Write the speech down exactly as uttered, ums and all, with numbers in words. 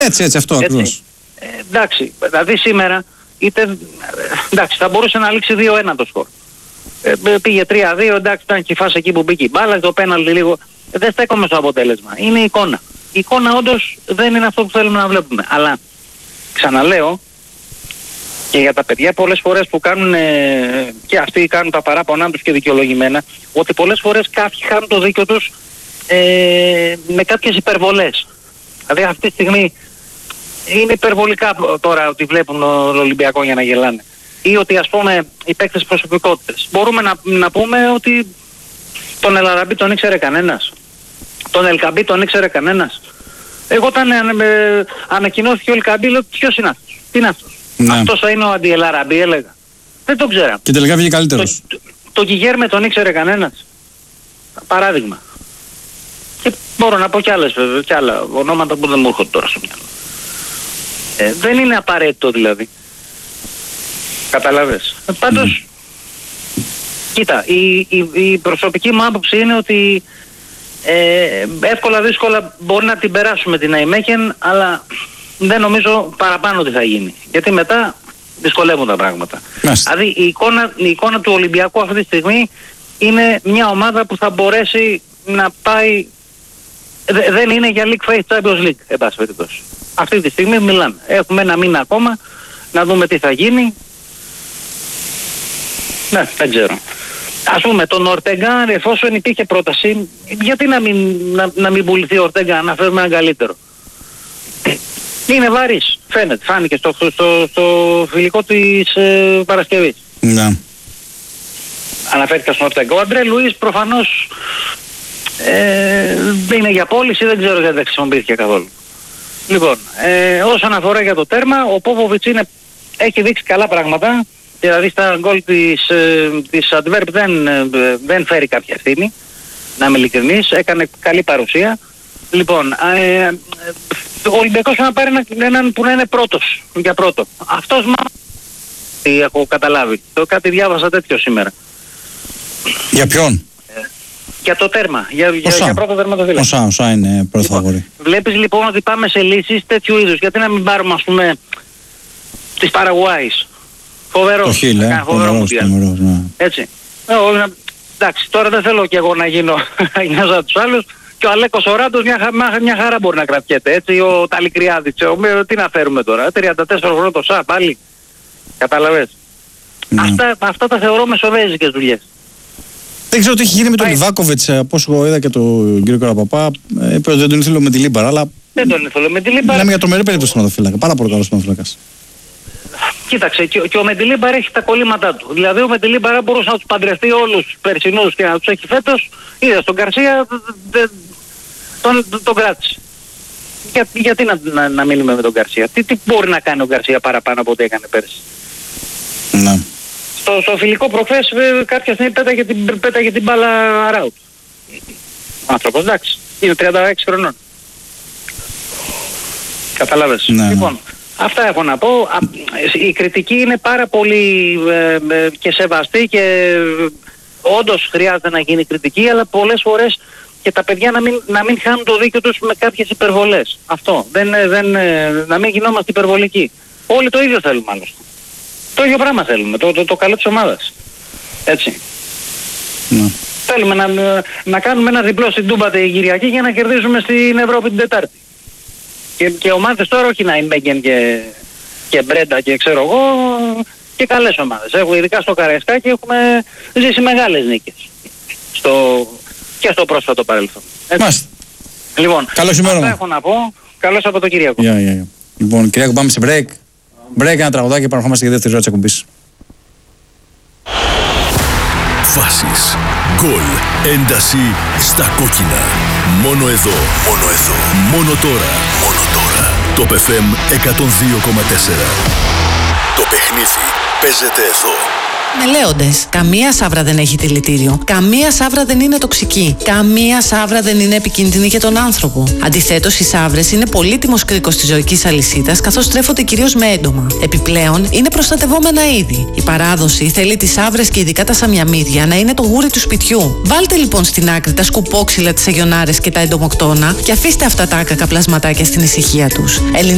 Έτσι, έτσι, αυτό ακριβώς. Ε, εντάξει, δηλαδή σήμερα, είτε, εντάξει, θα μπορούσε να λήξει δύο ένα το σκορ. Ε, πήγε τρία δύο, εντάξει, ήταν και η φάση εκεί που μπήκε η μπάλα, το πέναλτι λίγο. Ε, δεν στέκομαι στο αποτέλεσμα. Είναι η εικόνα. Η εικόνα όντως δεν είναι αυτό που θέλουμε να βλέπουμε. Αλλά, ξαναλέω, και για τα παιδιά πολλές φορές που κάνουν, ε, και αυτοί κάνουν τα παράπονά τους και δικαιολογημένα, ότι πολλές φορές κάποιοι χάνουν το δίκιο τους ε, με κάποιες υπερβολές. Δηλαδή αυτή τη στιγμή είναι υπερβολικά τώρα ότι βλέπουν τον Ολυμπιακό για να γελάνε. Ή ότι ας πούμε οι παίκτες προσωπικότητες. Μπορούμε να, να πούμε ότι τον Ελαραμπή τον ήξερε κανένας. Τον Ελκαμπή τον ήξερε κανένας. Εγώ όταν ε, ανακοινώθηκε ο Ελκαμπή λέω ποιος είναι αυτός. Τι είναι αυτός. Ναι. Αυτός θα είναι ο Αντι-Ελαραμπή έλεγα. Δεν τον ξέρα. Και τελικά βγήκε καλύτερος. Το, το, το Γιγέρμε τον ήξερε κανένας. Παράδειγμα. Και μπορώ να πω κι άλλες βέβαια, κι άλλα ονόματα που δεν μου έρχονται τώρα στο μυαλό. Ε, δεν είναι απαραίτητο δηλαδή. Καταλαβες. Ε, πάντως, mm. κοίτα, η, η, η προσωπική μου άποψη είναι ότι ε, εύκολα δύσκολα μπορεί να την περάσουμε την Αϊμέκεν, αλλά δεν νομίζω παραπάνω τι θα γίνει. Γιατί μετά δυσκολεύουν τα πράγματα. Μάλιστα. Δηλαδή η εικόνα, η εικόνα του Ολυμπιακού αυτή τη στιγμή είναι μια ομάδα που θα μπορέσει να πάει. Δε, δεν είναι για League Face Champions League, εν πάση περιπτώσει. Αυτή τη στιγμή μιλάμε. Έχουμε ένα μήνα ακόμα να δούμε τι θα γίνει. Ναι, δεν ξέρω. Ας πούμε τον Ορτέγκα, εφόσον υπήρχε πρόταση, γιατί να μην, να, να μην πουληθεί ο Ορτέγκα, να φέρουμε έναν καλύτερο. Είναι βαρύς, φαίνεται, φάνηκε στο, στο, στο φιλικό της ε, Παρασκευής. Ναι. Αναφέρθηκα στον Ορτέγκα. Ο Αντρέ Λουίς προφανώς ε, δεν είναι για πώληση, δεν ξέρω γιατί δεν χρησιμοποιήθηκε καθόλου. Λοιπόν, ε, όσον αφορά για το τέρμα, ο Πόποβιτς είναι, έχει δείξει καλά πράγματα. Δηλαδή στα γκολ της, ε, της Adverb δεν, ε, δεν φέρει κάποια ευθύνη, να είμαι ειλικρινής, έκανε καλή παρουσία. Λοιπόν, ε, ε, ο Ολυμπιακός να πάρει ένα, έναν που να είναι πρώτος, για πρώτο. Αυτός μα... τι έχω καταλάβει, το κάτι διάβασα τέτοιο σήμερα. Για ποιον? Ε, για το τέρμα, για, για, για πρώτο τερματοφύλακα. Όσα, όσα είναι πρώτο λοιπόν, φαβορί. Βλέπεις λοιπόν ότι πάμε σε λύσεις τέτοιου είδους, γιατί να μην πάρουμε ας πούμε της Παραγουάης. Φοβερός, το Χίλ, ε, φοβερός, φοβερός, ναι. Έτσι. Ε, εντάξει, τώρα δεν θέλω και εγώ να γίνω σαν τους άλλους. Και ο Αλέκος Οράντος μια, μια χαρά μπορεί να κρατιέται, έτσι, ο Ταλικριάδης, τι να φέρουμε τώρα, τριάντα τέσσερα χρόνια το ΣΑ πάλι, καταλαβες. Ναι. Αυτά, αυτά τα θεωρώ μεσοβέζικες δουλειές. Δεν ξέρω τι έχει γίνει με τον Λιβάκοβιτς, από όσο είδα και τον κύριο Καραπαπά, είπε ότι δεν τον ήθελε με τη Λίμπαρα, αλλά... Δεν τον ήθελε με τη Λίμπαρα. Μιλάμε για τρομερή περίπτωση τερματοφύλακα, πάρα πολύ καλός τερματοφύλακας. Κοίταξε, και, και ο Μεντιλίμπαρα έχει τα κολλήματά του. Δηλαδή ο Μεντιλίμπαρα μπορούσε να τους παντρευτεί όλους τους περσινούς και να τους έχει φέτος. Είδα στον Γκαρσία, τον, τον, τον κράτησε. Για, γιατί να, να, να μείνουμε με τον Γκαρσία. Τι, τι μπορεί να κάνει ο Γκαρσία παραπάνω από ό,τι έκανε πέρσι. Ναι. Στο, στο φιλικό προχθές κάποια στιγμή πέταγε την, πέταγε την μπάλα αράουτ. Ο άνθρωπος, εντάξει, είναι τριάντα έξι χρονών. Καταλάβες. Ναι. Λοιπόν, αυτά έχω να πω. Η κριτική είναι πάρα πολύ ε, ε, και σεβαστή και ε, όντως χρειάζεται να γίνει κριτική, αλλά πολλές φορές και τα παιδιά να μην, να μην χάνουν το δίκιο τους με κάποιες υπερβολές. Αυτό. Δεν, δεν, να μην γινόμαστε υπερβολικοί. Όλοι το ίδιο θέλουμε άλλωστε. Το ίδιο πράγμα θέλουμε. Το, το, το καλό της ομάδας. Έτσι. Ναι. Θέλουμε να, να κάνουμε ένα διπλό στην Τούμπα την Κυριακή για να κερδίσουμε στην Ευρώπη την Τετάρτη. Και, και ομάδες τώρα όχι να είναι Μέγγεν και, και Μπρέντα και ξέρω εγώ και καλές ομάδες. Έχουμε, ειδικά στο Καραϊσκάκι έχουμε ζήσει μεγάλες νίκες. Στο, και στο πρόσφατο παρελθόν. Μάλιστα. Λοιπόν, καλώς αυτά έχω να πω. Καλώς από το Κυριακό. Yeah, yeah, yeah. Λοιπόν, Κυριακό, πάμε σε break. Break, ένα τραγουδάκι και παραχόμαστε για δεύτερη ώρα της εκπομπής. Φάσεις, γκολ, ένταση στα κόκκινα. Μόνο εδώ, μόνο εδώ, μόνο τώρα, μόνο τώρα. Το εφ εμ εκατόν δύο κόμμα τέσσερα. Το παιχνίδι παίζεται εδώ. Με λέοντες, καμία σαύρα δεν έχει δηλητήριο. Καμία σαύρα δεν είναι τοξική. Καμία σαύρα δεν είναι επικίνδυνη για τον άνθρωπο. Αντιθέτως, οι σαύρες είναι πολύτιμος κρίκος της ζωικής αλυσίδας, καθώς τρέφονται κυρίως με έντομα. Επιπλέον, είναι προστατευόμενα είδη. Η παράδοση θέλει τις σαύρες και ειδικά τα σαμιαμίδια να είναι το γούρι του σπιτιού. Βάλτε λοιπόν στην άκρη τα σκουπόξυλα, τις αγιονάρες και τα εντομοκτώνα και αφήστε αυτά τα άκακα πλασματάκια στην ησυχία τους.